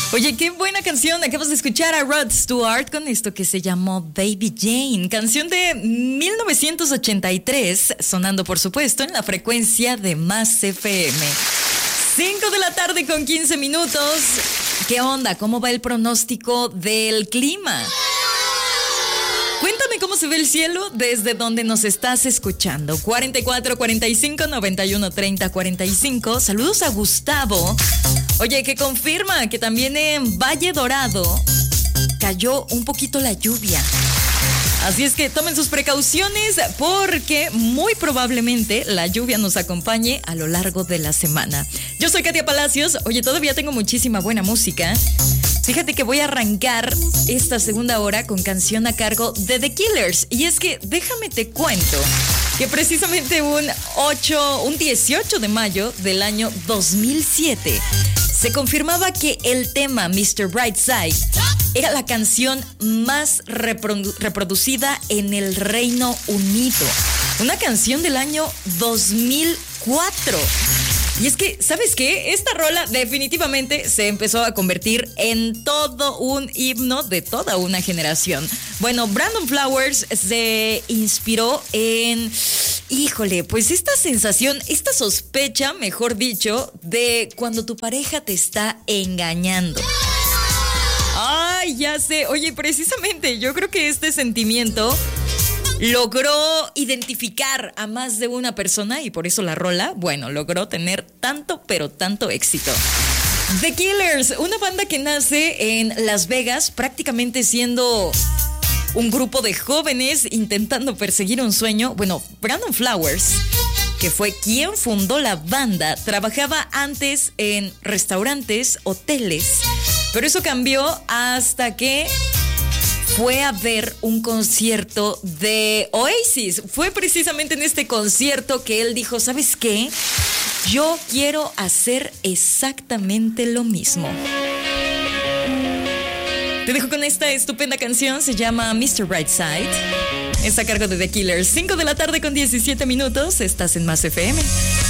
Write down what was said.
Oye, qué buena canción. Acabas de escuchar a Rod Stewart con esto que se llamó Baby Jane. Canción de 1983, sonando por supuesto en la frecuencia de Más FM. 5 de la tarde con 15 minutos. ¿Qué onda? ¿Cómo va el pronóstico del clima? Cuéntame cómo se ve el cielo desde donde nos estás escuchando. 44 45 91 30 45. Saludos a Gustavo. Oye, que confirma que también en Valle Dorado cayó un poquito la lluvia. Así es que tomen sus precauciones porque muy probablemente la lluvia nos acompañe a lo largo de la semana. Yo soy Katia Palacios. Oye, todavía tengo muchísima buena música. Fíjate que voy a arrancar esta segunda hora con canción a cargo de The Killers. Y es que déjame te cuento que precisamente un 18 de mayo del año 2007 se confirmaba que el tema Mr. Brightside era la canción más reproducida en el Reino Unido. Una canción del año 2004. Y es que, ¿sabes qué? Esta rola definitivamente se empezó a convertir en todo un himno de toda una generación. Bueno, Brandon Flowers se inspiró en, híjole, pues esta sensación, esta sospecha, mejor dicho, de cuando tu pareja te está engañando. Ay, ya sé. Oye, precisamente yo creo que este sentimiento logró identificar a más de una persona y por eso la rola, bueno, logró tener tanto, pero tanto éxito. The Killers, una banda que nace en Las Vegas, prácticamente siendo un grupo de jóvenes intentando perseguir un sueño. Bueno, Brandon Flowers, que fue quien fundó la banda, trabajaba antes en restaurantes, hoteles, pero eso cambió hasta que fue a ver un concierto de Oasis. Fue precisamente en este concierto que él dijo, ¿sabes qué? Yo quiero hacer exactamente lo mismo. Te dejo con esta estupenda canción, se llama Mr. Brightside. Está a cargo de The Killers. 5 de la tarde con 17 minutos, estás en Más FM.